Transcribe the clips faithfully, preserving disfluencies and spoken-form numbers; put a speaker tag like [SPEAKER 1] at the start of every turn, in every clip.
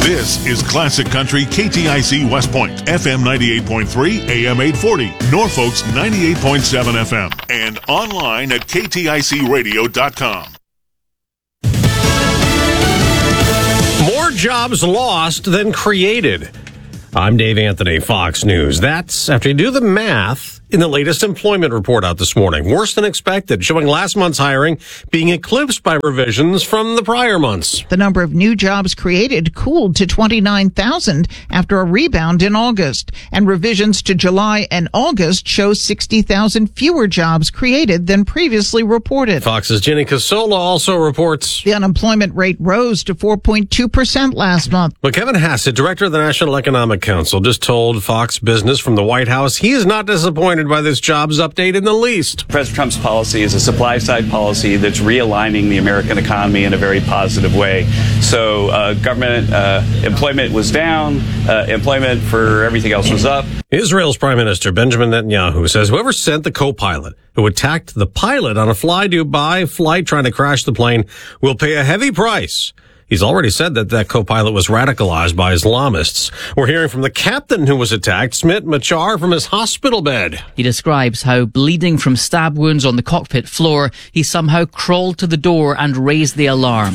[SPEAKER 1] This is Classic Country K T I C West Point, F M ninety-eight point three, A M eight forty, Norfolk's ninety-eight point seven F M, and online at K T I C radio dot com.
[SPEAKER 2] More jobs lost than created. I'm Dave Anthony, Fox News. That's after you do the math in the latest employment report out this morning. Worse than expected, showing last month's hiring being eclipsed by revisions from the prior months.
[SPEAKER 3] The number of new jobs created cooled to twenty-nine thousand after a rebound in August. And revisions to July and August show sixty thousand fewer jobs created than previously reported.
[SPEAKER 2] Fox's Jenny Casola also reports
[SPEAKER 3] the unemployment rate rose to four point two percent last month.
[SPEAKER 2] But Kevin Hassett, director of the National Economic Council, just told Fox Business from the White House he is not disappointed by this jobs update in the least.
[SPEAKER 4] President Trump's policy is a supply-side policy that's realigning the American economy in a very positive way. So uh, government uh, employment was down, uh, employment for everything else was up.
[SPEAKER 2] Israel's Prime Minister Benjamin Netanyahu says whoever sent the co-pilot who attacked the pilot on a fly-Dubai flight trying to crash the plane will pay a heavy price. He's already said that that co-pilot was radicalized by Islamists. We're hearing from the captain who was attacked, Smit Machar, from his hospital bed.
[SPEAKER 5] He describes how, bleeding from stab wounds on the cockpit floor, he somehow crawled to the door and raised the alarm.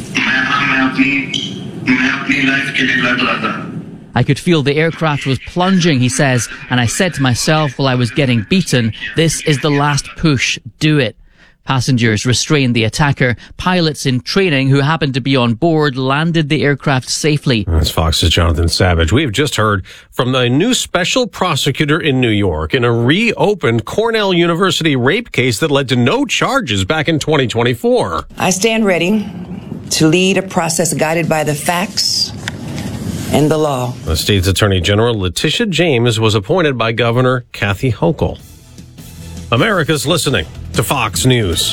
[SPEAKER 5] I could feel the aircraft was plunging, he says, and I said to myself while I was getting beaten, this is the last push, do it. Passengers restrained the attacker. Pilots in training who happened to be on board landed the aircraft safely.
[SPEAKER 2] That's Fox's Jonathan Savage. We have just heard from the new special prosecutor in New York in a reopened Cornell University rape case that led to no charges back in twenty twenty-four.
[SPEAKER 6] I stand ready to lead a process guided by the facts and the law.
[SPEAKER 2] The state's Attorney General Letitia James was appointed by Governor Kathy Hochul. America's listening to Fox News.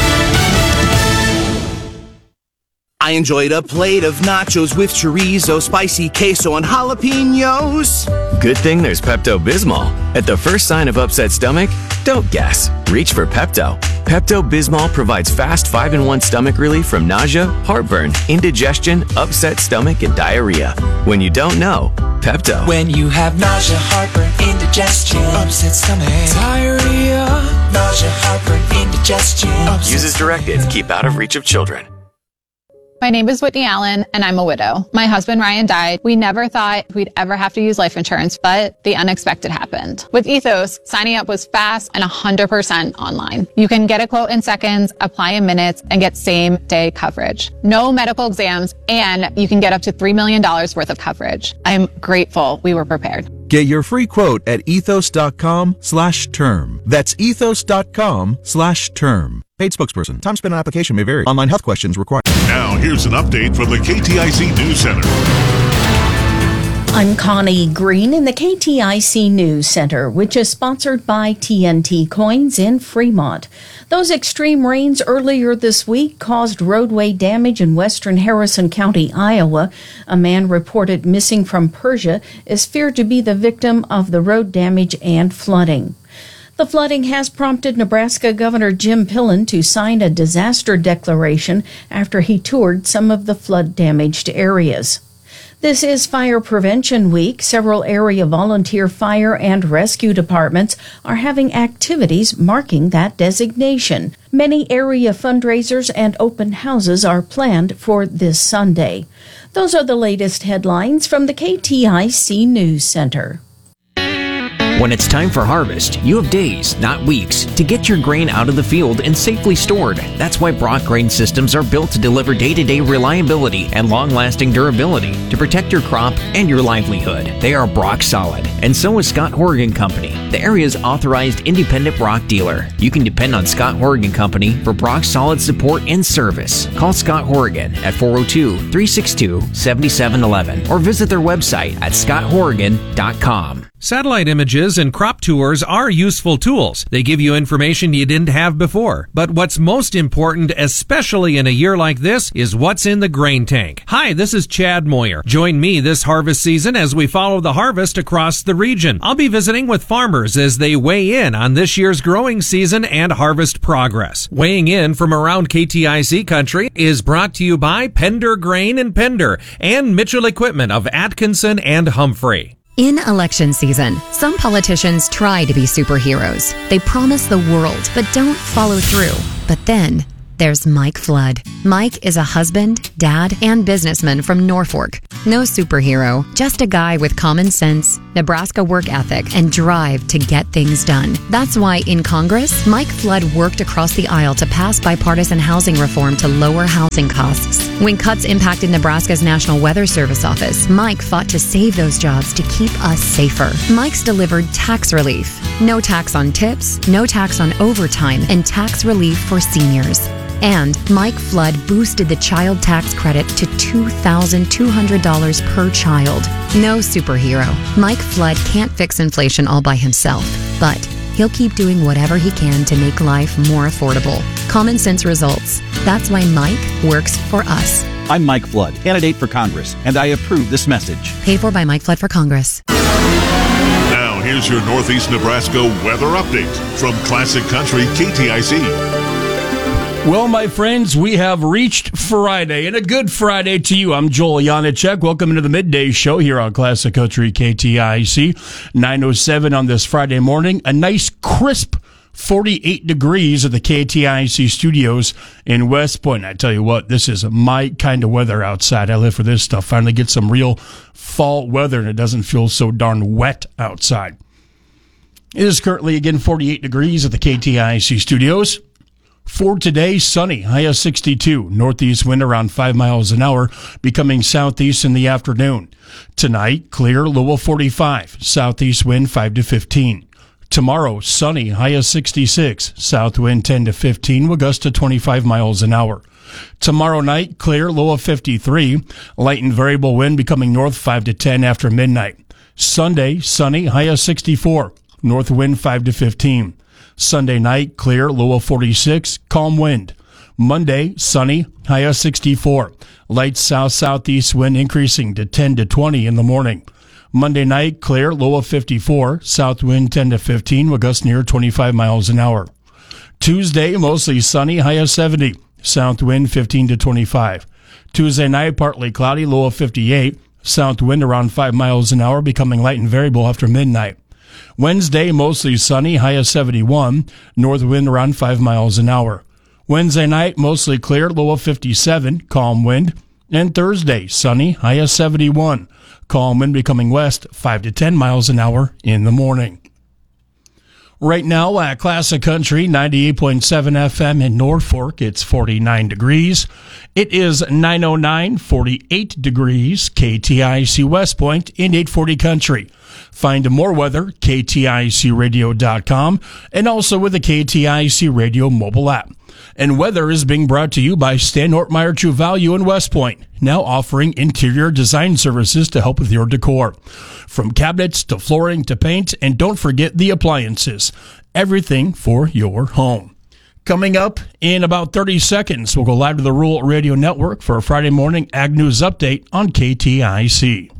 [SPEAKER 7] I enjoyed a plate of nachos with chorizo, spicy queso, and jalapenos.
[SPEAKER 8] Good thing there's Pepto-Bismol. At the first sign of upset stomach, don't guess. Reach for Pepto. Pepto-Bismol provides fast five in one stomach relief from nausea, heartburn, indigestion, upset stomach, and diarrhea. When you don't know, Pepto.
[SPEAKER 9] When you have nausea, heartburn, indigestion, upset stomach, diarrhea, nausea, heartburn, indigestion.
[SPEAKER 8] Use as directed. Keep out of reach of children.
[SPEAKER 10] My name is Whitney Allen, and I'm a widow. My husband, Ryan, died. We never thought we'd ever have to use life insurance, but the unexpected happened. With Ethos, signing up was fast and one hundred percent online. You can get a quote in seconds, apply in minutes, and get same-day coverage. No medical exams, and you can get up to three million dollars worth of coverage. I'm grateful we were prepared.
[SPEAKER 11] Get your free quote at ethos.com slash term. That's ethos.com slash term. Paid spokesperson. Time spent on application may vary. Online health questions required.
[SPEAKER 1] Now, here's an update from the K T I C News Center.
[SPEAKER 12] I'm Connie Green in the K T I C News Center, which is sponsored by T N T Coins in Fremont. Those extreme rains earlier this week caused roadway damage in western Harrison County, Iowa. A man reported missing from Persia is feared to be the victim of the road damage and flooding. The flooding has prompted Nebraska Governor Jim Pillen to sign a disaster declaration after he toured some of the flood-damaged areas. This is Fire Prevention Week. Several area volunteer fire and rescue departments are having activities marking that designation. Many area fundraisers and open houses are planned for this Sunday. Those are the latest headlines from the K T I C News Center.
[SPEAKER 13] When it's time for harvest, you have days, not weeks, to get your grain out of the field and safely stored. That's why Brock Grain Systems are built to deliver day-to-day reliability and long-lasting durability to protect your crop and your livelihood. They are Brock Solid, and so is Scott Horrigan Company, the area's authorized independent Brock dealer. You can depend on Scott Horrigan Company for Brock Solid support and service. Call Scott Horrigan at four oh two, three six two, seven seven one one or visit their website at scott horrigan dot com.
[SPEAKER 14] Satellite images and crop tours are useful tools. They give you information you didn't have before. But what's most important, especially in a year like this, is what's in the grain tank. Hi, this is Chad Moyer. Join me this harvest season as we follow the harvest across the the region. I'll be visiting with farmers as they weigh in on this year's growing season and harvest progress. Weighing in from around K T I C country is brought to you by Pender Grain and Pender and Mitchell Equipment of Atkinson and Humphrey.
[SPEAKER 15] In election season, some politicians try to be superheroes. They promise the world, but don't follow through. But then there's Mike Flood. Mike is a husband, dad, and businessman from Norfolk. No superhero, just a guy with common sense, Nebraska work ethic, and drive to get things done. That's why in Congress, Mike Flood worked across the aisle to pass bipartisan housing reform to lower housing costs. When cuts impacted Nebraska's National Weather Service office, Mike fought to save those jobs to keep us safer. Mike's delivered tax relief. No tax on tips, no tax on overtime, and tax relief for seniors. And Mike Flood boosted the child tax credit to two thousand two hundred dollars per child. No superhero. Mike Flood can't fix inflation all by himself, but he'll keep doing whatever he can to make life more affordable. Common sense results. That's why Mike works for us.
[SPEAKER 16] I'm Mike Flood, candidate for Congress, and I approve this message.
[SPEAKER 15] Paid for by Mike Flood for Congress.
[SPEAKER 1] Now, here's your Northeast Nebraska weather update from Classic Country K T I C.
[SPEAKER 17] Well, my friends, we have reached Friday, and a good Friday to you. I'm Joel Janacek. Welcome to the Midday Show here on Classic Country K T I C. nine oh seven on this Friday morning. A nice, crisp forty-eight degrees at the K T I C studios in West Point. I tell you what, this is my kind of weather outside. I live for this stuff. Finally get some real fall weather, and it doesn't feel so darn wet outside. It is currently, again, forty-eight degrees at the K T I C studios. For today, sunny, high of sixty-two. Northeast wind around five miles an hour, becoming southeast in the afternoon. Tonight, clear, low of forty-five. Southeast wind five to fifteen. Tomorrow, sunny, high of sixty-six. South wind ten to fifteen, with gusts to twenty-five miles an hour. Tomorrow night, clear, low of fifty-three. Light and variable wind becoming north five to ten after midnight. Sunday, sunny, high of sixty-four. North wind five to fifteen. Sunday night, clear, low of forty-six, calm wind. Monday, sunny, high of sixty-four. Light south-southeast wind increasing to ten to twenty in the morning. Monday night, clear, low of fifty-four, south wind ten to fifteen, with gusts near twenty-five miles an hour. Tuesday, mostly sunny, high of seventy, south wind fifteen to twenty-five. Tuesday night, partly cloudy, low of fifty-eight, south wind around five miles an hour, becoming light and variable after midnight. Wednesday, mostly sunny, high of seventy-one, north wind around five miles an hour. Wednesday night, mostly clear, low of fifty-seven, calm wind. And Thursday, sunny, high of seventy-one, calm wind becoming west five to ten miles an hour in the morning. Right now at Classic Country ninety-eight point seven F M in Norfolk, it's forty-nine degrees. It is nine oh nine, forty-eight degrees, K T I C West Point in eight forty Country. Find more weather, K T I C radio dot com, and also with the K T I C Radio mobile app. And weather is being brought to you by Stan Ortmeyer True Value in West Point, now offering interior design services to help with your decor. From cabinets to flooring to paint, and don't forget the appliances. Everything for your home. Coming up in about thirty seconds, we'll go live to the Rural Radio Network for a Friday morning Ag News update on K T I C.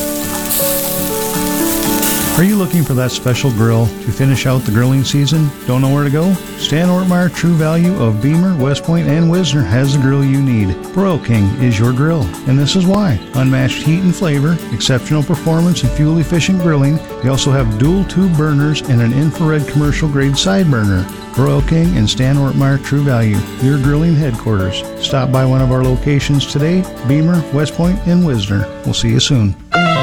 [SPEAKER 18] Are you looking for that special grill to finish out the grilling season? Don't know where to go? Stan Ortmeyer True Value of Beamer, West Point, and Wisner has the grill you need. Broil King is your grill, and this is why. Unmatched heat and flavor, exceptional performance, and fuel-efficient grilling. They also have dual tube burners and an infrared commercial-grade side burner. Broil King and Stan Ortmeyer True Value, your grilling headquarters. Stop by one of our locations today, Beamer, West Point, and Wisner. We'll see you soon.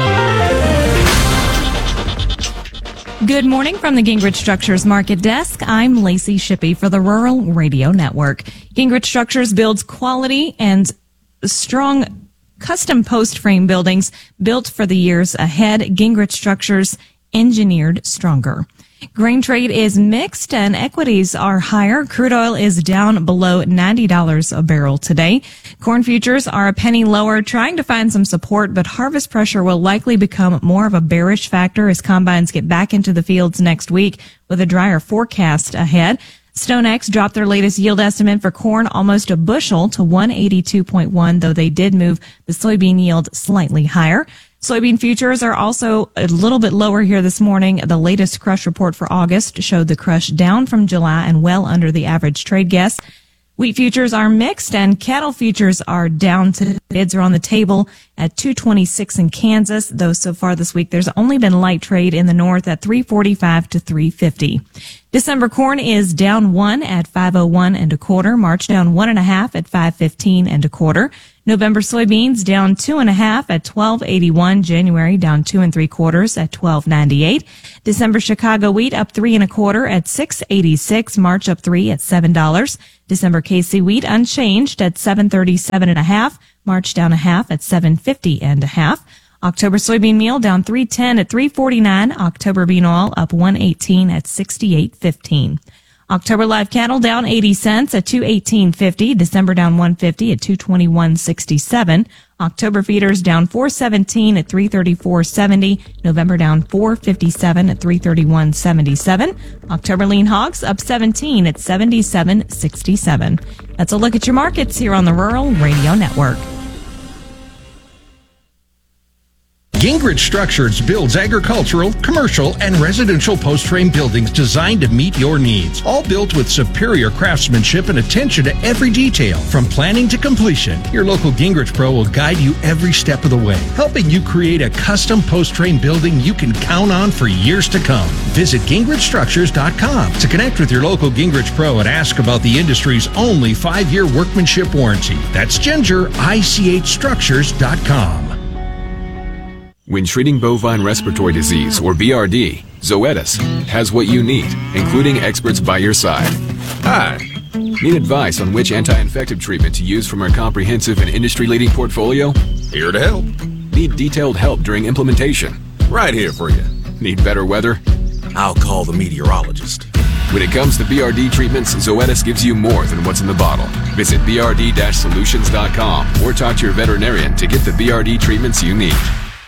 [SPEAKER 19] Good morning from the Gingrich Structures Market Desk. I'm Lacey Shippey for the Rural Radio Network. Gingrich Structures builds quality and strong custom post frame buildings built for the years ahead. Gingrich Structures, engineered stronger. Grain trade is mixed and equities are higher. Crude oil is down below ninety dollars a barrel today. Corn futures are a penny lower, trying to find some support, but harvest pressure will likely become more of a bearish factor as combines get back into the fields next week with a drier forecast ahead. StoneX dropped their latest yield estimate for corn almost a bushel to one eighty-two point one, though they did move the soybean yield slightly higher. Soybean futures are also a little bit lower here this morning. The latest crush report for August showed the crush down from July and well under the average trade guess. Wheat futures are mixed and cattle futures are down. Today. Bids are on the table at two twenty-six in Kansas, though so far this week there's only been light trade in the north at three forty-five to three fifty. December corn is down one at five oh one and a quarter. March down one and a half at five fifteen and a quarter. November soybeans down two and a half at twelve eighty-one. January down two and three quarters at twelve ninety-eight. December Chicago wheat up three and a quarter at six eighty-six. March up three at seven dollars. December K C wheat unchanged at seven thirty-seven and a half. March down a half at seven fifty and a half. October soybean meal down three ten at three forty-nine. October bean oil up one eighteen at sixty-eight fifteen. October live cattle down eighty cents at two eighteen fifty. December down one fifty at two twenty-one sixty-seven. October feeders down four seventeen at three thirty-four seventy. November down four fifty-seven at three thirty-one seventy-seven. October lean hogs up seventeen at seventy-seven sixty-seven. That's a look at your markets here on the Rural Radio Network.
[SPEAKER 20] Gingrich Structures builds agricultural, commercial, and residential post-frame buildings designed to meet your needs. All built with superior craftsmanship and attention to every detail. From planning to completion, your local Gingrich Pro will guide you every step of the way, helping you create a custom post-frame building you can count on for years to come. Visit Gingrich Structures dot com to connect with your local Gingrich Pro and ask about the industry's only five-year workmanship warranty. That's Ginger I C H Structures dot com.
[SPEAKER 21] When treating bovine respiratory disease, or B R D, Zoetis has what you need, including experts by your side. Hi. Need advice on which anti-infective treatment to use from our comprehensive and industry-leading portfolio? Here to help. Need detailed help during implementation? Right here for you. Need better weather? I'll call the meteorologist. When it comes to B R D treatments, Zoetis gives you more than what's in the bottle. Visit B R D solutions dot com or talk to your veterinarian to get the B R D treatments you need.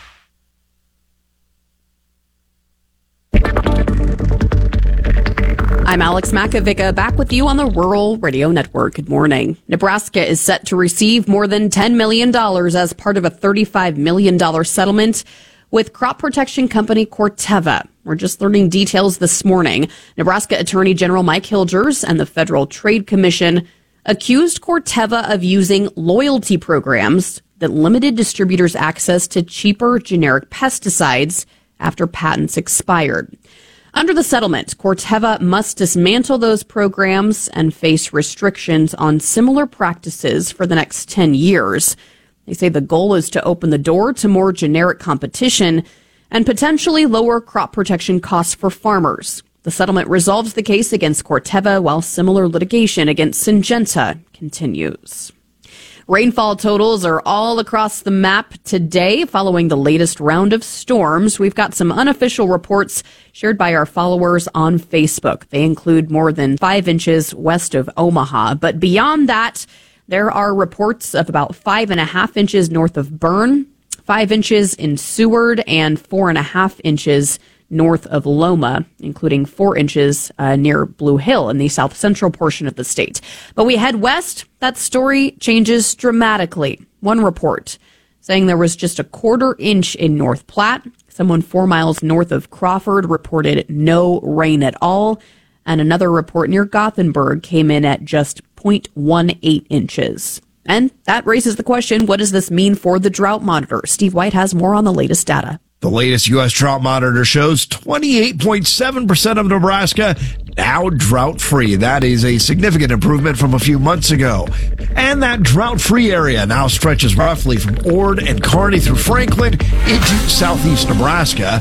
[SPEAKER 22] I'm Alex Makovica, back with you on the Rural Radio Network. Good morning. Nebraska is set to receive more than ten million dollars as part of a thirty-five million dollars settlement with crop protection company Corteva. We're just learning details this morning. Nebraska Attorney General Mike Hilgers and the Federal Trade Commission accused Corteva of using loyalty programs that limited distributors' access to cheaper generic pesticides after patents expired. Under the settlement, Corteva must dismantle those programs and face restrictions on similar practices for the next ten years. They say the goal is to open the door to more generic competition and potentially lower crop protection costs for farmers. The settlement resolves the case against Corteva, while similar litigation against Syngenta continues. Rainfall totals are all across the map today following the latest round of storms. We've got some unofficial reports shared by our followers on Facebook. They include more than five inches west of Omaha. But beyond that, there are reports of about five and a half inches north of Bern, five inches in Seward, and four and a half inches north of Loma, including four inches uh, near Blue Hill in the south central portion of the state. But we head west, that story changes dramatically. One report saying there was just a quarter inch in North Platte. Someone four miles north of Crawford reported no rain at all. And another report near Gothenburg came in at just zero point one eight inches. And that raises the question, what does this mean for the drought monitor? Steve White has more on the latest data.
[SPEAKER 23] The latest U S Drought Monitor shows twenty-eight point seven percent of Nebraska now drought-free. That is a significant improvement from a few months ago. And that drought-free area now stretches roughly from Ord and Kearney through Franklin into southeast Nebraska.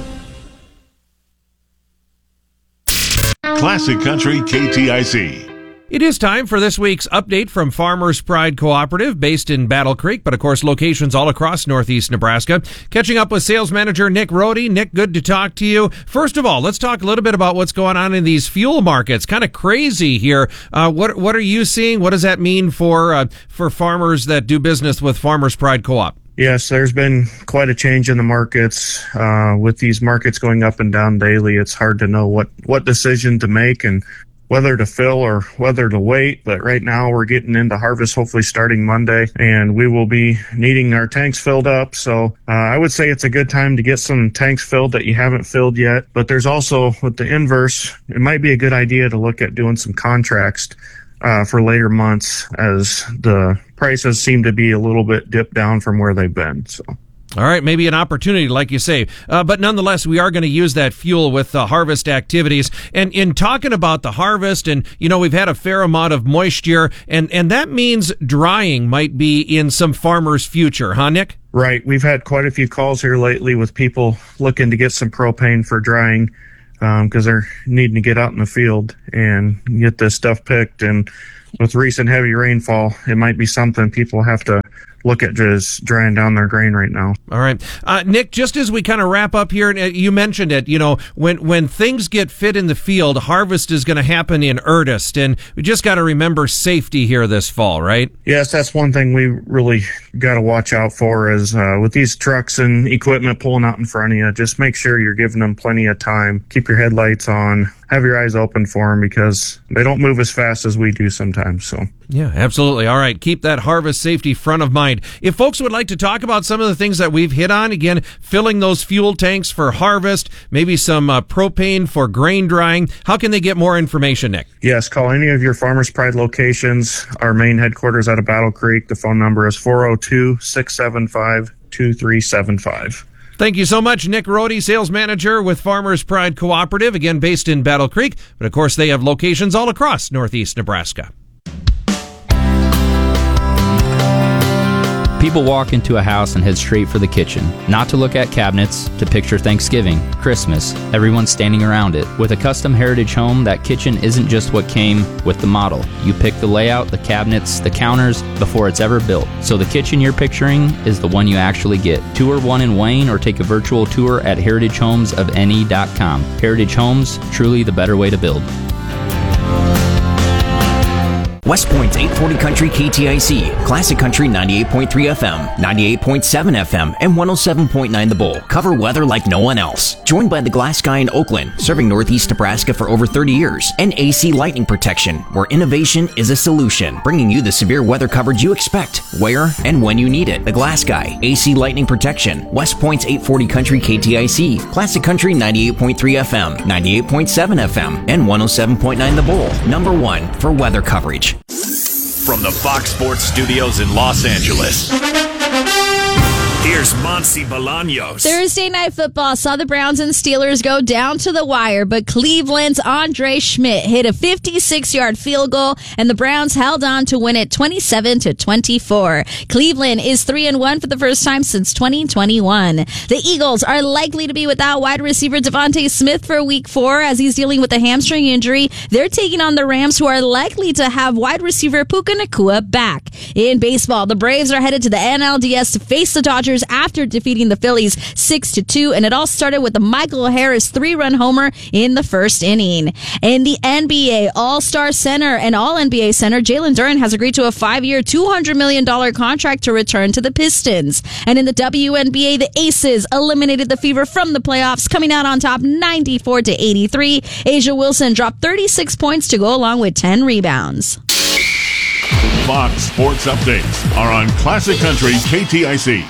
[SPEAKER 1] Classic Country K T I C.
[SPEAKER 14] It is time for this week's update from Farmers Pride Cooperative, based in Battle Creek, but of course locations all across northeast Nebraska. Catching up with sales manager Nick Rohde. Nick, good to talk to you. First of all, let's talk a little bit about what's going on in these fuel markets. Kind of crazy here. Uh, what what are you seeing? What does that mean for uh, for farmers that do business with Farmers Pride Co-op?
[SPEAKER 24] Yes, there's been quite a change in the markets. Uh, with these markets going up and down daily, it's hard to know what, what decision to make and whether to fill or whether to wait. But right now we're getting into harvest, hopefully starting Monday, and we will be needing our tanks filled up. So uh, I would say it's a good time to get some tanks filled that you haven't filled yet. But there's also, with the inverse, it might be a good idea to look at doing some contracts uh, for later months, as the prices seem to be a little bit dipped down from where they've been. So.
[SPEAKER 14] All right, maybe an opportunity, like you say. Uh, but nonetheless, we are going to use that fuel with uh, harvest activities. And in talking about the harvest, and, you know, we've had a fair amount of moisture, and, and that means drying might be in some farmers' future, huh, Nick?
[SPEAKER 24] Right. We've had quite a few calls here lately with people looking to get some propane for drying, because um, they're needing to get out in the field and get this stuff picked. And with recent heavy rainfall, it might be something people have to look at, just drying down their grain right now.
[SPEAKER 14] All right. Uh, Nick, just as we kind of wrap up here, you mentioned it, you know, when, when things get fit in the field, harvest is going to happen in earnest, and we just got to remember safety here this fall, right?
[SPEAKER 24] Yes, that's one thing we really got to watch out for is uh, with these trucks and equipment pulling out in front of you, just make sure you're giving them plenty of time. Keep your headlights on. Have your eyes open for them, because they don't move as fast as we do sometimes. So.
[SPEAKER 14] Yeah, absolutely. All right. Keep that harvest safety front of mind. If folks would like to talk about some of the things that we've hit on, again, filling those fuel tanks for harvest, maybe some uh, propane for grain drying, how can they get more information, Nick?
[SPEAKER 24] Yes, call any of your Farmers Pride locations. Our main headquarters out of Battle Creek. The phone number is four oh two, six seven five, two three seven five.
[SPEAKER 14] Thank you so much, Nick Rohde, sales manager with Farmers Pride Cooperative, again based in Battle Creek, but of course they have locations all across Northeast Nebraska.
[SPEAKER 3] People walk into a house and head straight for the kitchen, not to look at cabinets, to picture Thanksgiving, Christmas, everyone standing around it. With a custom Heritage home, that kitchen isn't just what came with the model. You pick the layout, the cabinets, the counters before it's ever built. So the kitchen you're picturing is the one you actually get. Tour one in Wayne or take a virtual tour at heritage homes of n e dot com. Heritage Homes, truly the better way to build.
[SPEAKER 13] West Point's eight forty Country K T I C, Classic Country ninety-eight point three F M, ninety-eight point seven F M, and one oh seven point nine The Bull cover weather like no one else. Joined by the Glass Guy in Oakland, serving Northeast Nebraska for over thirty years, and A C Lightning Protection, where innovation is a solution, bringing you the severe weather coverage you expect, where and when you need it. The Glass Guy, A C Lightning Protection, West Point's eight forty Country K T I C, Classic Country ninety-eight point three F M, ninety-eight point seven F M, and one oh seven point nine The Bull, number one for weather coverage.
[SPEAKER 4] From the Fox Sports Studios in Los Angeles, here's Monsi Bolaños.
[SPEAKER 5] Thursday Night Football saw the Browns and Steelers go down to the wire, but Cleveland's Andre Schmidt hit a fifty-six-yard field goal, and the Browns held on to win it twenty-seven to twenty-four. Cleveland is three and one for the first time since twenty twenty-one. The Eagles are likely to be without wide receiver Devontae Smith for week four as he's dealing with a hamstring injury. They're taking on the Rams, who are likely to have wide receiver Puka Nacua back. In baseball, the Braves are headed to the N L D S to face the Dodgers after defeating the Phillies six to two, and it all started with the Michael Harris three-run homer in the first inning. In the N B A All-Star Center and All-N B A Center, Jalen Duren has agreed to a five-year, two hundred million dollars contract to return to the Pistons. And in the W N B A, the Aces eliminated the Fever from the playoffs, coming out on top ninety-four to eighty-three. Asia Wilson dropped thirty-six points to go along with ten rebounds.
[SPEAKER 1] Fox Sports Updates are on Classic Country K T I C.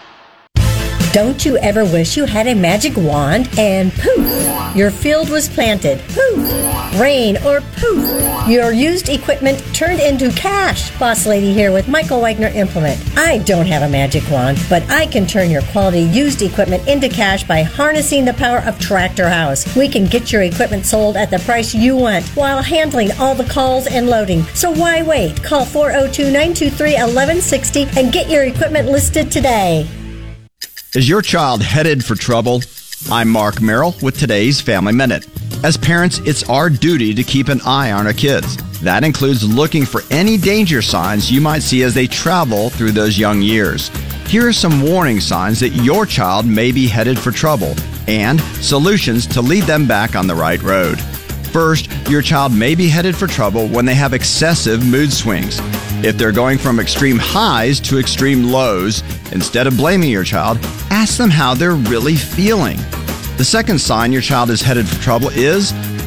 [SPEAKER 6] Don't you ever wish you had a magic wand and poof, your field was planted, poof, rain or poof, your used equipment turned into cash? Boss Lady here with Michael Wagner Implement. I don't have a magic wand, but I can turn your quality used equipment into cash by harnessing the power of Tractor House. We can get your equipment sold at the price you want while handling all the calls and loading. So why wait? Call four oh two, nine two three, one one six oh and get your equipment listed today.
[SPEAKER 25] Is your child headed for trouble? I'm Mark Merrill with today's Family Minute. As parents, it's our duty to keep an eye on our kids. That includes looking for any danger signs you might see as they travel through those young years. Here are some warning signs that your child may be headed for trouble and solutions to lead them back on the right road. First, your child may be headed for trouble when they have excessive mood swings. If they're going from extreme highs to extreme lows, instead of blaming your child, ask them how they're really feeling. The second sign your child is headed for trouble is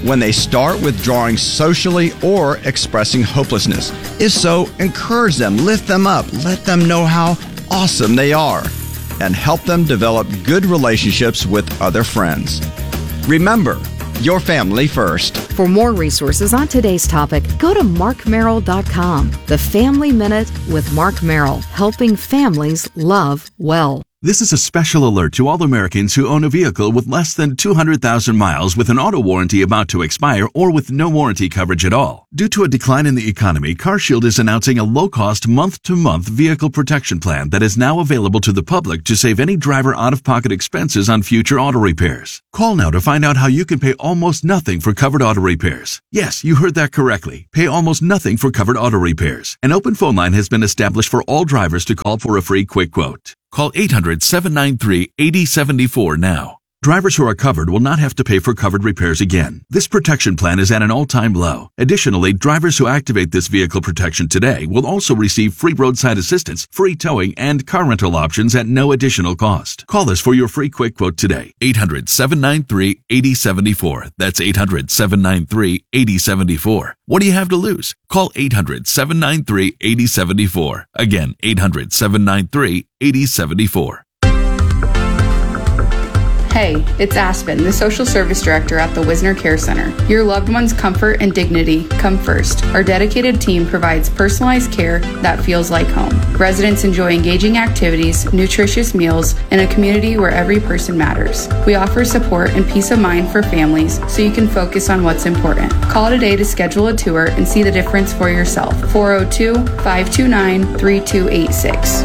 [SPEAKER 25] when they start withdrawing socially or expressing hopelessness. If so, encourage them, lift them up, let them know how awesome they are, and help them develop good relationships with other friends. Remember, your family first.
[SPEAKER 2] For more resources on today's topic, go to mark merrill dot com. The Family Minute with Mark Merrill, helping families love well.
[SPEAKER 7] This is a special alert to all Americans who own a vehicle with less than two hundred thousand miles with an auto warranty about to expire or with no warranty coverage at all. Due to a decline in the economy, CarShield is announcing a low-cost month-to-month vehicle protection plan that is now available to the public to save any driver out-of-pocket expenses on future auto repairs. Call now to find out how you can pay almost nothing for covered auto repairs. Yes, you heard that correctly. Pay almost nothing for covered auto repairs. An open phone line has been established for all drivers to call for a free quick quote. Call eight hundred, seven nine three, eight zero seven four now. Drivers who are covered will not have to pay for covered repairs again. This protection plan is at an all-time low. Additionally, drivers who activate this vehicle protection today will also receive free roadside assistance, free towing, and car rental options at no additional cost. Call us for your free quick quote today. eight hundred, seven nine three, eight zero seven four. That's eight hundred, seven nine three, eight zero seven four. What do you have to lose? Call eight hundred, seven nine three, eight zero seven four. Again, eight hundred, seven nine three, eight zero seven four.
[SPEAKER 8] Hey, it's Aspen, the Social Service Director at the Wisner Care Center. Your loved one's comfort and dignity come first. Our dedicated team provides personalized care that feels like home. Residents enjoy engaging activities, nutritious meals, and a community where every person matters. We offer support and peace of mind for families so you can focus on what's important. Call today to schedule a tour and see the difference for yourself. four oh two, five two nine, three two eight six.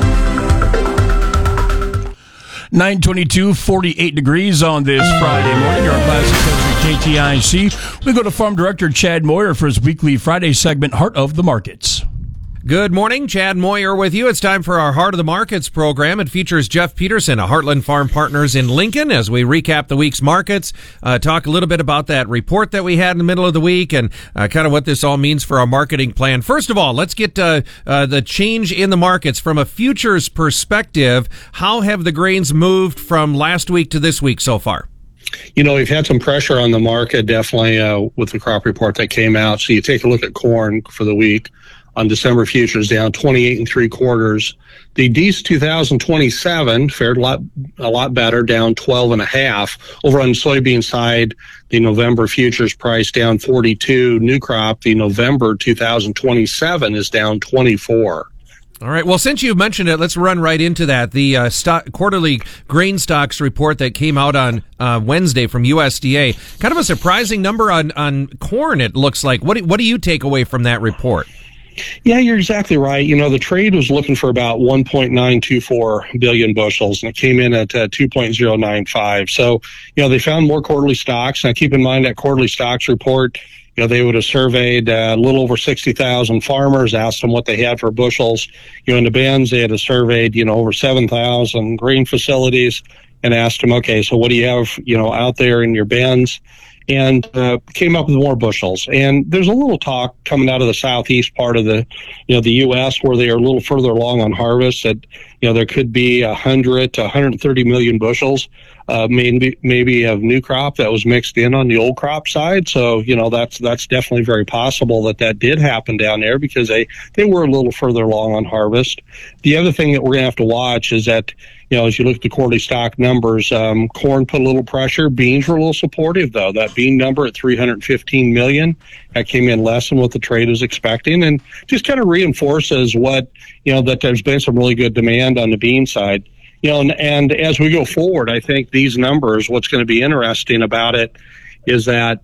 [SPEAKER 17] nine twenty-two, forty-eight degrees on this Friday morning. You're on Classic Country K T I C. We go to Farm Director Chad Moyer for his weekly Friday segment, Heart of the Markets.
[SPEAKER 14] Good morning, Chad Moyer with you. It's time for our Heart of the Markets program. It features Jeff Peterson of Heartland Farm Partners in Lincoln as we recap the week's markets, uh, talk a little bit about that report that we had in the middle of the week and uh, kind of what this all means for our marketing plan. First of all, let's get uh, uh, the change in the markets from a futures perspective. How have the grains moved from last week to this week so far?
[SPEAKER 9] You know, we've had some pressure on the market, definitely, uh, with the crop report that came out. So you take a look at corn for the week. On December futures down twenty-eight and three quarters. The D E S twenty twenty-seven fared a lot, a lot better, down twelve and a half. Over on the soybean side, the November futures price down forty-two. New crop, the November twenty twenty-seven is down twenty-four.
[SPEAKER 14] All right. Well, since you've mentioned it, let's run right into that. The uh, stock, quarterly grain stocks report that came out on uh, Wednesday from U S D A, kind of a surprising number on, on corn, it looks like. What do, what do you take away from that report?
[SPEAKER 9] Yeah, you're exactly right. You know, the trade was looking for about one point nine two four billion bushels, and it came in at uh, two point oh nine five. So, you know, they found more quarterly stocks. Now, keep in mind that quarterly stocks report, you know, they would have surveyed uh, a little over sixty thousand farmers, asked them what they had for bushels. You know, in the bins, they had surveyed, you know, over seven thousand grain facilities and asked them, okay, so what do you have, you know, out there in your bins? And uh, came up with more bushels. And there's a little talk coming out of the southeast part of the, you know, the U S where they are a little further along on harvest that, you know, there could be one hundred to one hundred thirty million bushels, uh, maybe maybe of new crop that was mixed in on the old crop side. So, you know, that's that's definitely very possible that that did happen down there because they, they were a little further along on harvest. The other thing that we're going to have to watch is that, you know, as you look at the quarterly stock numbers, um, corn put a little pressure. Beans were a little supportive, though. That bean number at three hundred fifteen million, that came in less than what the trade was expecting, and just kind of reinforces what, you know, that there's been some really good demand on the bean side. You know, and, and as we go forward, I think these numbers, what's going to be interesting about it is that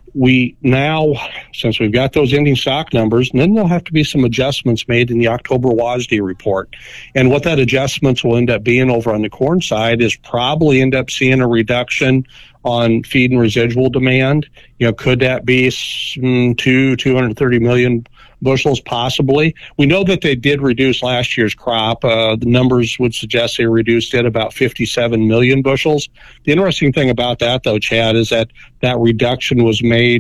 [SPEAKER 9] we now, since we've got those ending stock numbers, then there'll have to be some adjustments made in the October W A S D report. And what that adjustments will end up being over on the corn side is probably end up seeing a reduction on feed and residual demand. You know, could that be mm, two, two hundred thirty million bushels possibly? We know that they did reduce last year's crop. Uh, the numbers would suggest they reduced it about fifty-seven million bushels. The interesting thing about that, though, Chad, is that that reduction was made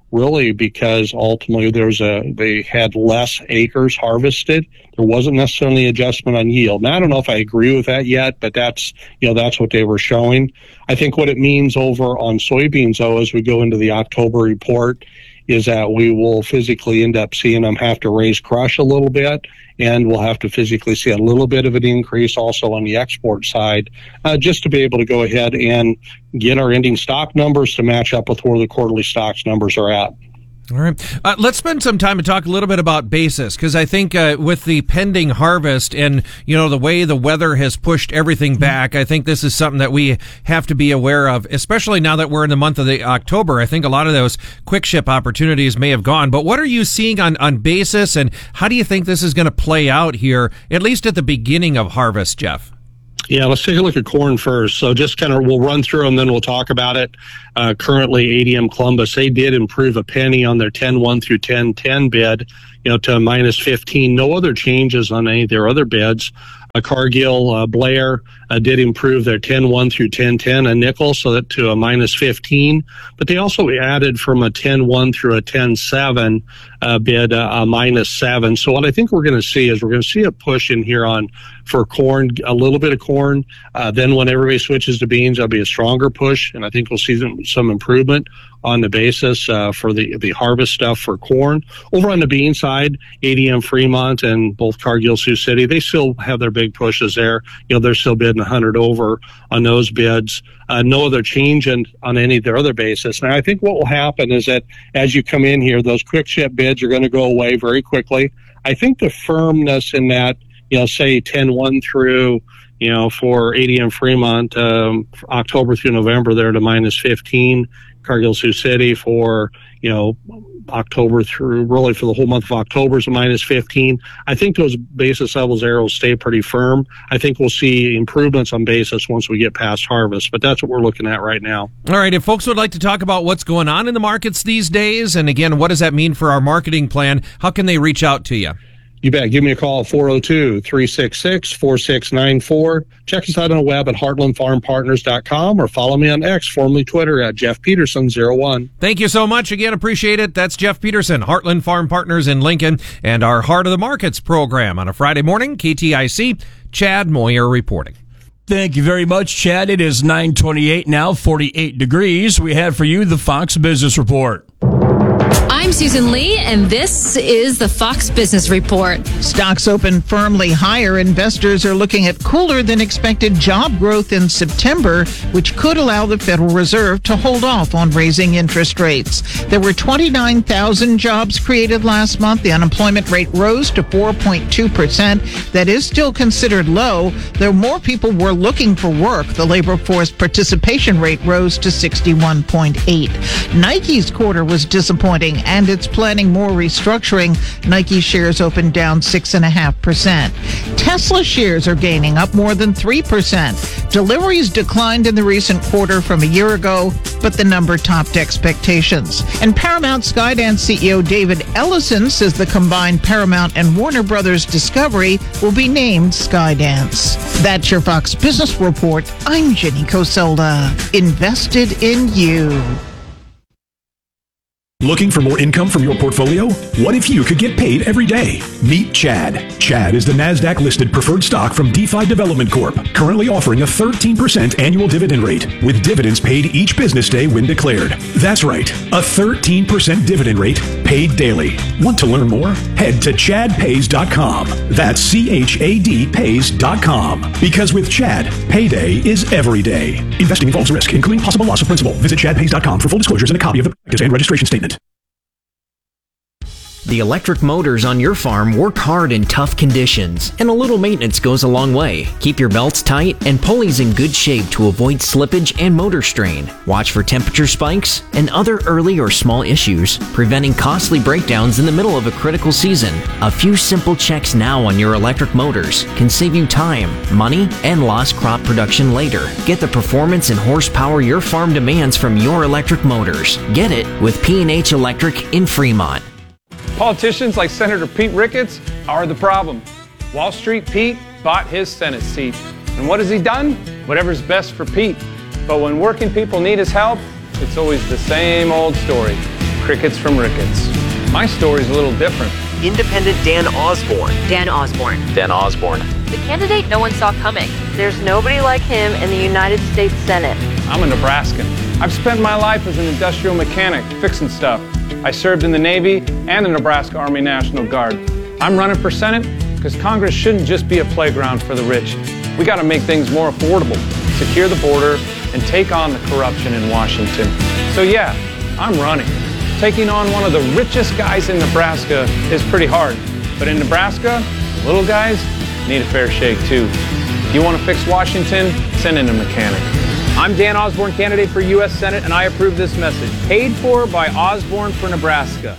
[SPEAKER 9] really because ultimately there's a they had less acres harvested. There wasn't necessarily an adjustment on yield. Now, I don't know if I agree with that yet, but that's you know that's what they were showing. I think what it means over on soybeans, though, as we go into the October report, is that we will physically end up seeing them have to raise crush a little bit, and we'll have to physically see a little bit of an increase also on the export side, uh, just to be able to go ahead and get our ending stock numbers to match up with where the quarterly stocks numbers are at.
[SPEAKER 14] All right. Uh, let's spend some time and talk a little bit about basis, because I think uh, with the pending harvest and, you know, the way the weather has pushed everything back, I think this is something that we have to be aware of, especially now that we're in the month of the October. I think a lot of those quick ship opportunities may have gone. But what are you seeing on, on basis, and how do you think this is going to play out here, at least at the beginning of harvest, Jeff?
[SPEAKER 9] Yeah, let's take a look at corn first. So just kind of, we'll run through them, then we'll talk about it. Uh, currently, A D M Columbus, they did improve a penny on their ten one through ten ten bid, you know, to a minus fifteen. No other changes on any of their other bids. Uh, Cargill, uh, Blair uh, did improve their ten one through ten ten, a nickel, so that to a minus fifteen. But they also added from a ten one through a ten seven uh, bid, uh, a minus seven. So what I think we're going to see is we're going to see a push in here on for corn, a little bit of corn. Uh, then when everybody switches to beans, there'll be a stronger push, and I think we'll see some, some improvement on the basis uh, for the the harvest stuff for corn. Over on the bean side, A D M Fremont and both Cargill, Sioux City, they still have their big pushes there. You know, they're still bidding one hundred over on those bids. Uh, no other change in, on any of their other bases. Now, I think what will happen is that as you come in here, those quick ship bids are going to go away very quickly. I think the firmness in that, you know, say ten one through, you know, for A D M Fremont, um, October through November, they're at a minus fifteen. Cargill, Sioux City for, you know, October through really for the whole month of October is a minus fifteen. I think those basis levels there will stay pretty firm. I think we'll see improvements on basis once we get past harvest, but that's what we're looking at right now.
[SPEAKER 14] All right. If folks would like to talk about what's going on in the markets these days, and again, what does that mean for our marketing plan, how can they reach out to you?
[SPEAKER 9] You bet. Give me a call at four oh two, three six six, four six nine four. Check us out on the web at heartland farm partners dot com or follow me on X, formerly Twitter, at Jeff Peterson zero one.
[SPEAKER 14] Thank you so much. Again, appreciate it. That's Jeff Peterson, Heartland Farm Partners in Lincoln, and our Heart of the Markets program on a Friday morning. K T I C, Chad Moyer reporting.
[SPEAKER 17] Thank you very much, Chad. It is nine twenty-eight now, forty-eight degrees. We have for you the Fox Business Report.
[SPEAKER 10] I'm Susan Lee, and this is the Fox Business Report.
[SPEAKER 11] Stocks open firmly higher. Investors are looking at cooler than expected job growth in September, which could allow the Federal Reserve to hold off on raising interest rates. There were twenty-nine thousand jobs created last month. The unemployment rate rose to four point two percent. That is still considered low, though more people were looking for work. The labor force participation rate rose to sixty-one point eight. Nike's quarter was disappointing, and it's planning more restructuring. Nike shares opened down six point five percent. Tesla shares are gaining, up more than three percent. Deliveries declined in the recent quarter from a year ago, but the number topped expectations. And Paramount Skydance C E O David Ellison says the combined Paramount and Warner Brothers Discovery will be named Skydance. That's your Fox Business Report. I'm Jenny Cosola. Invested in you.
[SPEAKER 12] Looking for more income from your portfolio? What if you could get paid every day? Meet Chad. Chad is the NASDAQ-listed preferred stock from DeFi Development Corp, currently offering a thirteen percent annual dividend rate, with dividends paid each business day when declared. That's right, a thirteen percent dividend rate paid daily. Want to learn more? Head to chad pays dot com. That's C H A D pays dot com. Because with Chad, payday is every day. Investing involves risk, including possible loss of principal. Visit chad pays dot com for full disclosures and a copy of the practice and registration statement.
[SPEAKER 13] The electric motors on your farm work hard in tough conditions, and a little maintenance goes a long way. Keep your belts tight and pulleys in good shape to avoid slippage and motor strain. Watch for temperature spikes and other early or small issues, preventing costly breakdowns in the middle of a critical season. A few simple checks now on your electric motors can save you time, money, and lost crop production later. Get the performance and horsepower your farm demands from your electric motors. Get it with P and H Electric in Fremont.
[SPEAKER 15] Politicians like Senator Pete Ricketts are the problem. Wall Street Pete bought his Senate seat. And what has he done? Whatever's best for Pete. But when working people need his help, it's always the same old story. crickets from rickets. My story's a little different.
[SPEAKER 13] Independent Dan Osborne.
[SPEAKER 16] Dan Osborne.
[SPEAKER 13] Dan Osborne.
[SPEAKER 16] The candidate no one saw coming. There's nobody like him in the United States Senate.
[SPEAKER 15] I'm a Nebraskan. I've spent my life as an industrial mechanic, fixing stuff. I served in the Navy and the Nebraska Army National Guard. I'm running for Senate because Congress shouldn't just be a playground for the rich. We got to make things more affordable, secure the border, and take on the corruption in Washington. So yeah, I'm running. Taking on one of the richest guys in Nebraska is pretty hard. But in Nebraska, the little guys need a fair shake too. If you want to fix Washington, send in a mechanic. I'm Dan Osborne, candidate for U S Senate, and I approve this message. Paid for by Osborne for Nebraska.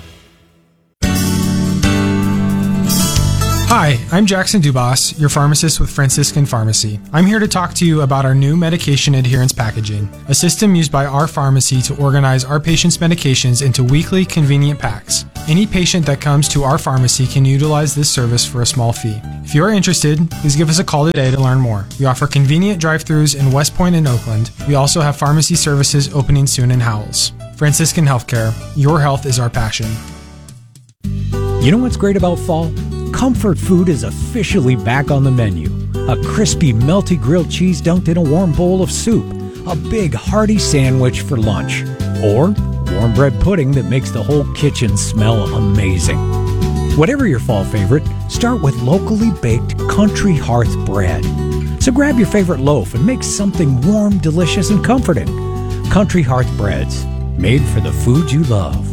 [SPEAKER 18] Hi, I'm Jackson Dubas, your pharmacist with Franciscan Pharmacy. I'm here to talk to you about our new medication adherence packaging, a system used by our pharmacy to organize our patients' medications into weekly convenient packs. Any patient that comes to our pharmacy can utilize this service for a small fee. If you are interested, please give us a call today to learn more. We offer convenient drive-thrus in West Point and Oakland. We also have pharmacy services opening soon in Howells. Franciscan Healthcare, your health is our passion.
[SPEAKER 19] You know what's great about fall? Comfort food is officially back on the menu. A crispy, melty grilled cheese dunked in a warm bowl of soup. A big, hearty sandwich for lunch. Or warm bread pudding that makes the whole kitchen smell amazing. Whatever your fall favorite, start with locally baked Country Hearth bread. So grab your favorite loaf and make something warm, delicious, and comforting. Country Hearth breads, made for the food you love.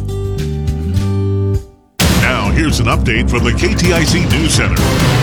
[SPEAKER 1] Now, here's an update from the K T I C News Center.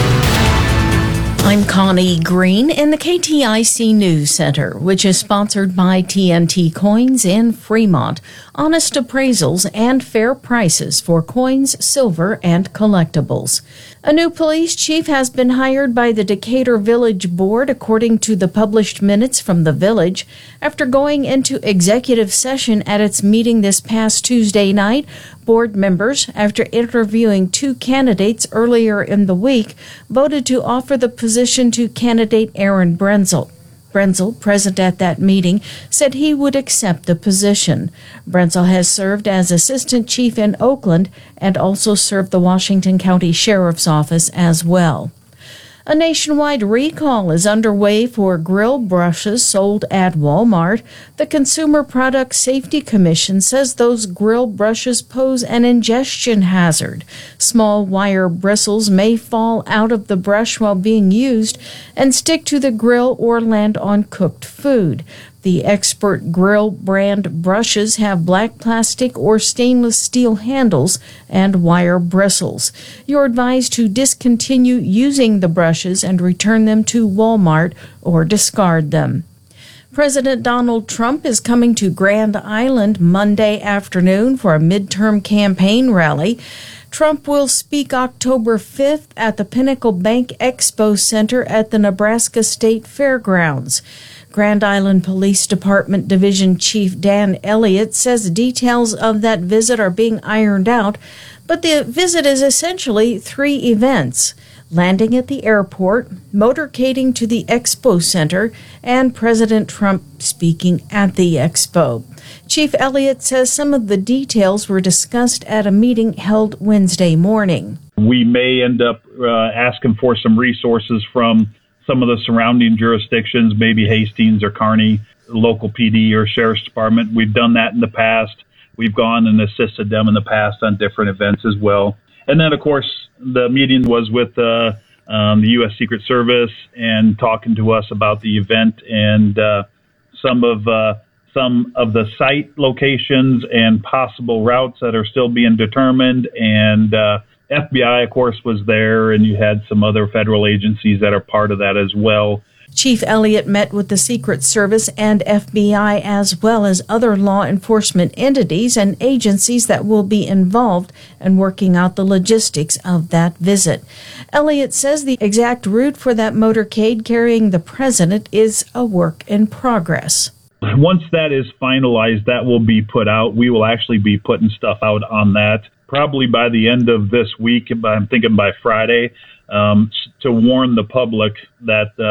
[SPEAKER 20] I'm Connie Green in the K T I C News Center, which is sponsored by T N T Coins in Fremont. Honest appraisals and fair prices for coins, silver, and collectibles. A new police chief has been hired by the Decatur Village Board, according to the published minutes from the village. After going into executive session at its meeting this past Tuesday night, board members, after interviewing two candidates earlier in the week, voted to offer the position to candidate Aaron Brenzel. Brenzel, present at that meeting, said he would accept the position. Brenzel has served as assistant chief in Oakland and also served the Washington County Sheriff's Office as well. A nationwide recall is underway for grill brushes sold at Walmart. The Consumer Product Safety Commission says those grill brushes pose an ingestion hazard. Small wire bristles may fall out of the brush while being used and stick to the grill or land on cooked food. The Expert Grill brand brushes have black plastic or stainless steel handles and wire bristles. You're advised to discontinue using the brushes and return them to Walmart or discard them. President Donald Trump is coming to Grand Island Monday afternoon for a midterm campaign rally. Trump will speak October fifth at the Pinnacle Bank Expo Center at the Nebraska State Fairgrounds. Grand Island Police Department Division Chief Dan Elliott says details of that visit are being ironed out, but the visit is essentially three events: landing at the airport, motorcading to the Expo Center, and President Trump speaking at the Expo. Chief Elliott says some of the details were discussed at a meeting held Wednesday morning.
[SPEAKER 21] We may end up uh, asking for some resources from some of the surrounding jurisdictions, maybe Hastings or Kearney, local P D or Sheriff's Department. We've done that in the past. We've gone and assisted them in the past on different events as well. And then, of course, the meeting was with uh, um, the U S Secret Service and talking to us about the event and uh, some of uh, some of the site locations and possible routes that are still being determined. And uh, F B I, of course, was there, and you had some other federal agencies that are part of that as well.
[SPEAKER 20] Chief Elliott met with the Secret Service and F B I as well as other law enforcement entities and agencies that will be involved in working out the logistics of that visit. Elliott says the exact route for that motorcade carrying the president is a work in progress.
[SPEAKER 21] Once that is finalized, that will be put out. We will actually be putting stuff out on that probably by the end of this week. I'm thinking by Friday, um, to warn the public that uh,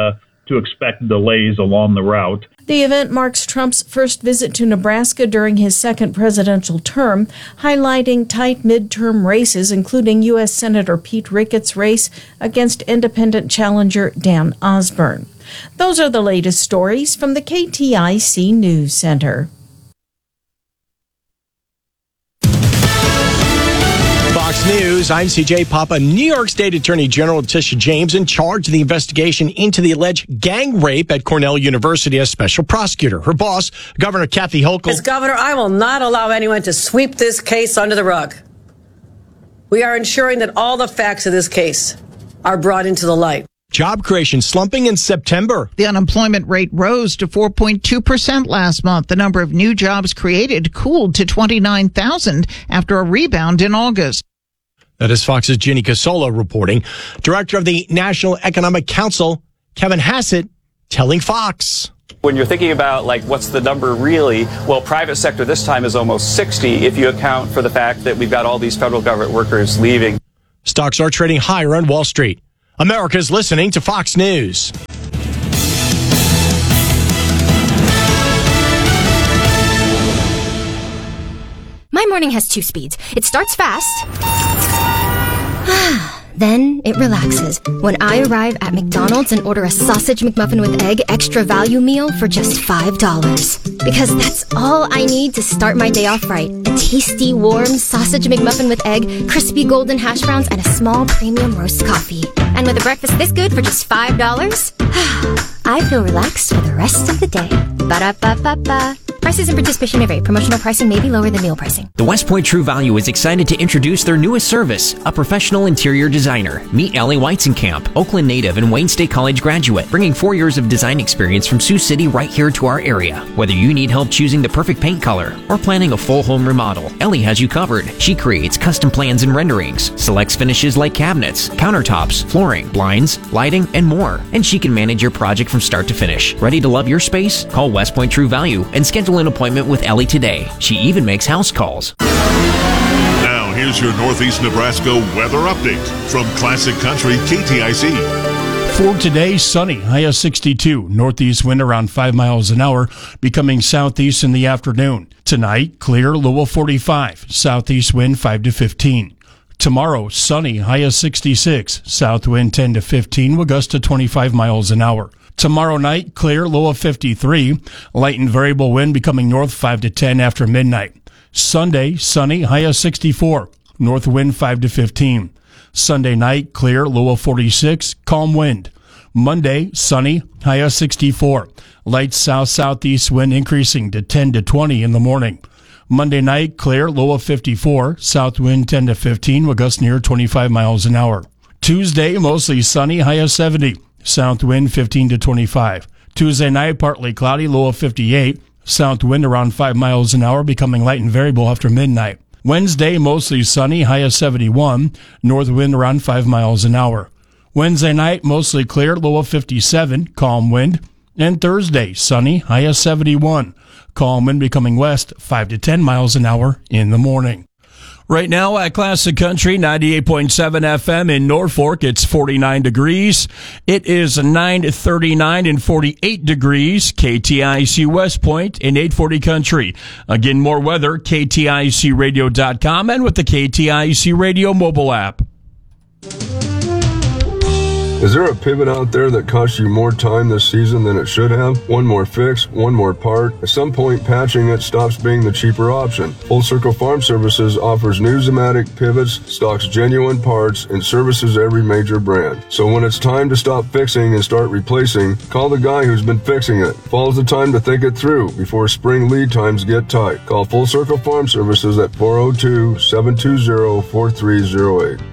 [SPEAKER 21] to expect delays along the route.
[SPEAKER 20] The event marks Trump's first visit to Nebraska during his second presidential term, highlighting tight midterm races, including U S Senator Pete Ricketts' race against independent challenger Dan Osborne. Those are the latest stories from the K T I C News Center.
[SPEAKER 3] Fox News, I'm C J Papa. New York State Attorney General Tisha James in charge of the investigation into the alleged gang rape at Cornell University as special prosecutor. Her boss, Governor Kathy Hochul.
[SPEAKER 4] As governor, I will not allow anyone to sweep this case under the rug. We are ensuring that all the facts of this case are brought into the light.
[SPEAKER 3] Job creation slumping in September.
[SPEAKER 11] The unemployment rate rose to four point two percent last month. The number of new jobs created cooled to twenty-nine thousand after a rebound in August.
[SPEAKER 3] That is Fox's Ginny Casola reporting. Director of the National Economic Council, Kevin Hassett, telling Fox.
[SPEAKER 22] When you're thinking about, like, what's the number really? Well, private sector this time is almost sixty if you account for the fact that we've got all these federal government workers leaving.
[SPEAKER 3] Stocks are trading higher on Wall Street. America's listening to Fox News.
[SPEAKER 23] My morning has two speeds. It starts fast, then it relaxes when I arrive at McDonald's and order a sausage McMuffin with egg extra value meal for just five dollars. Because that's all I need to start my day off right. A tasty, warm sausage McMuffin with egg, crispy golden hash browns, and a small premium roast coffee. And with a breakfast this good for just five dollars, I feel relaxed for the rest of the day. Ba-da-ba-ba-ba. Prices and participation may vary. Promotional pricing may be lower than meal pricing.
[SPEAKER 13] The West Point True Value is excited to introduce their newest service, a professional interior designer. Meet Ellie Weizenkamp, Oakland native and Wayne State College graduate, bringing four years of design experience from Sioux City right here to our area. Whether you need help choosing the perfect paint color or planning a full home remodel, Ellie has you covered. She creates custom plans and renderings, selects finishes like cabinets, countertops, flooring, blinds, lighting, and more. And she can manage your project from start to finish. Ready to love your space? Call West Point True Value and schedule an appointment with Ellie today. She even makes house calls.
[SPEAKER 1] Now, here's your Northeast Nebraska weather update from Classic Country K T I C.
[SPEAKER 17] For today, sunny, high of sixty-two. Northeast wind around five miles an hour, becoming southeast in the afternoon. Tonight, clear, low of forty-five. Southeast wind five to fifteen. Tomorrow, sunny, high of sixty-six. South wind ten to fifteen, with gusts to twenty-five miles an hour. Tomorrow night, clear, low of fifty-three. Light and variable wind becoming north five to ten after midnight. Sunday, sunny, high of sixty-four. North wind five to fifteen. Sunday night, clear, low of forty-six. Calm wind. Monday, sunny, high of sixty-four. Light south-southeast wind increasing to ten to twenty in the morning. Monday night, clear, low of fifty-four. South wind ten to fifteen, with gusts near twenty-five miles an hour. Tuesday, mostly sunny, high of seventy. South wind fifteen to twenty-five. Tuesday night, partly cloudy, low of fifty-eight. South wind around five miles an hour, becoming light and variable after midnight. Wednesday, mostly sunny, high of seventy-one. North wind around five miles an hour. Wednesday night, mostly clear, low of fifty-seven. Calm wind. And Thursday, sunny, high of seventy-one. Calm wind becoming west, five to ten miles an hour in the morning. Right now at Classic Country, ninety-eight point seven F M in Norfolk, it's forty-nine degrees. It is nine thirty-nine and forty-eight degrees. K T I C West Point in eight forty Country. Again, more weather, K T I C radio dot com and with the K T I C Radio mobile app.
[SPEAKER 24] Is there a pivot out there that costs you more time this season than it should have? One more fix, one more part. At some point, patching it stops being the cheaper option. Full Circle Farm Services offers new Zematic pivots, stocks genuine parts, and services every major brand. So when it's time to stop fixing and start replacing, call the guy who's been fixing it. Fall's the time to think it through before spring lead times get tight. Call Full Circle Farm Services at four oh two, seven two zero, four three zero eight.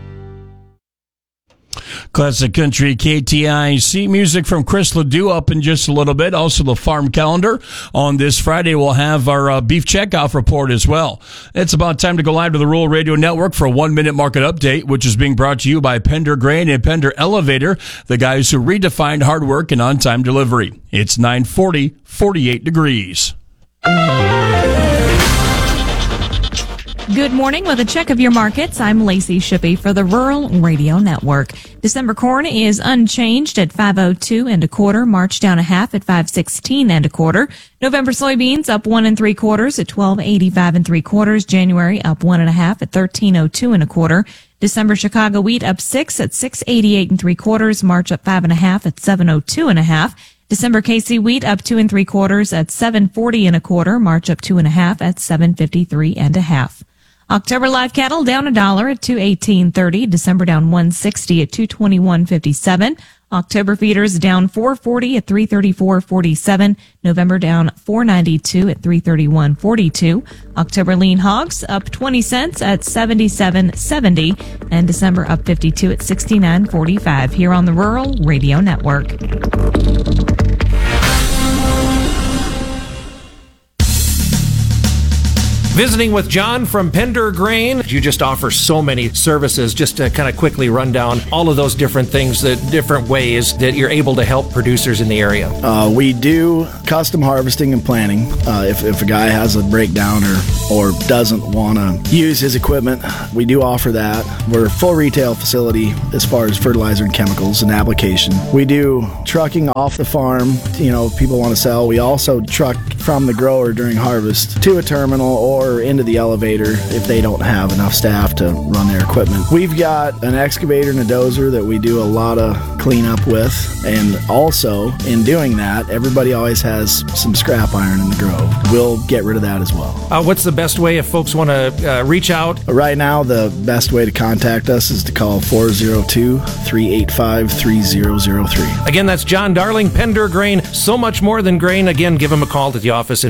[SPEAKER 17] Classic Country K T I C. Music from Chris Ledoux up in just a little bit. Also the farm calendar. On this Friday, we'll have our uh, beef checkoff report as well. It's about time to go live to the Rural Radio Network for a one-minute market update, which is being brought to you by Pender Grain and Pender Elevator, the guys who redefined hard work and on-time delivery. It's nine forty, forty-eight degrees.
[SPEAKER 2] Good morning. With a check of your markets, I'm Lacey Shippey for the Rural Radio Network. December corn is unchanged at five oh two and a quarter. March down a half at five sixteen and a quarter. November soybeans up one and three quarters at twelve eighty-five and three quarters. January up one and a half at thirteen oh two and a quarter. December Chicago wheat up six at six eighty-eight and three quarters. March up five and a half at seven oh two and a half. December K C wheat up two and three quarters at seven forty and a quarter. March up two and a half at seven fifty-three and a half. October live cattle down a dollar at two eighteen thirty. December down one sixty at two twenty-one fifty-seven. October feeders down four forty at three thirty-four forty-seven. November down four ninety-two at three thirty-one forty-two. October lean hogs up twenty cents at seventy-seven seventy. And December up fifty-two at sixty-nine forty-five. Here on the Rural Radio Network.
[SPEAKER 14] Visiting with John from Pender Grain. You just offer so many services. Just to kind of quickly run down all of those different things, that different ways that you're able to help producers in the area.
[SPEAKER 5] Uh, we do custom harvesting and planting. Uh, if, if a guy has a breakdown or, or doesn't want to use his equipment, we do offer that. We're a full retail facility as far as fertilizer and chemicals and application. We do trucking off the farm. You know, people want to sell. We also truck from the grower during harvest to a terminal or into the elevator if they don't have enough staff to run their equipment. We've got an excavator and a dozer that we do a lot of cleanup with, and also in doing that, everybody always has some scrap iron in the grove. We'll get rid of that as well.
[SPEAKER 14] Uh, what's the best way if folks want to uh, reach out?
[SPEAKER 5] Right now, the best way to contact us is to call four oh two, three eight five, three oh oh three.
[SPEAKER 14] Again, that's John Darling, Pender Grain, so much more than grain. Again, give him a call to the office in